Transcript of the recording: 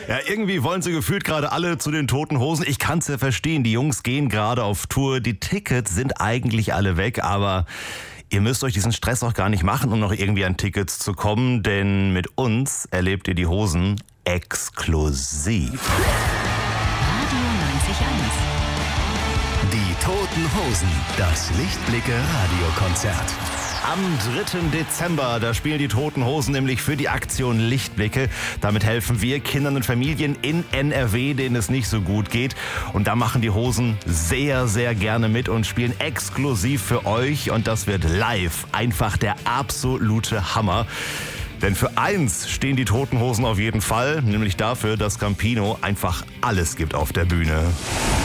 Ja, irgendwie wollen sie gefühlt gerade alle zu den Toten Hosen. Ich kann's ja verstehen, die Jungs gehen gerade auf Tour. Die Tickets sind eigentlich alle weg, aber ihr müsst euch diesen Stress auch gar nicht machen, um noch irgendwie an Tickets zu kommen, denn mit uns erlebt ihr die Hosen exklusiv. Radio 90.1. Die Toten Hosen, das Lichtblicke-Radiokonzert. Am 3. Dezember, da spielen die Toten Hosen nämlich für die Aktion Lichtblicke. Damit helfen wir Kindern und Familien in NRW, denen es nicht so gut geht. Und da machen die Hosen sehr, sehr gerne mit und spielen exklusiv für euch. Und das wird live einfach der absolute Hammer. Denn für eins stehen die Toten Hosen auf jeden Fall, nämlich dafür, dass Campino einfach alles gibt auf der Bühne.